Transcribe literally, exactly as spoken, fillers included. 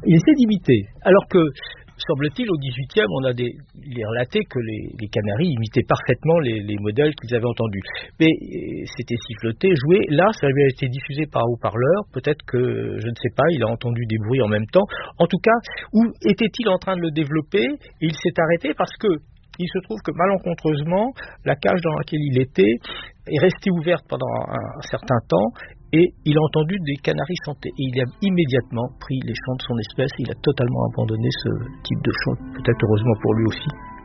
Il essaie d'imiter, alors que, semble-t-il, au dix-huitième, on a des, il est relaté que les, les Canaries imitaient parfaitement les, les modèles qu'ils avaient entendus. Mais c'était siffloté, joué. Là, ça lui a été diffusé par haut-parleur. Peut-être que, je ne sais pas, il a entendu des bruits en même temps. En tout cas, où était-il en train de le développer? Il s'est arrêté parce que il se trouve que malencontreusement, la cage dans laquelle il était est restée ouverte pendant un, un certain temps. Et il a entendu des canaris chanter. Et il a immédiatement pris les chants de son espèce. Il a totalement abandonné ce type de chant, peut-être heureusement pour lui aussi.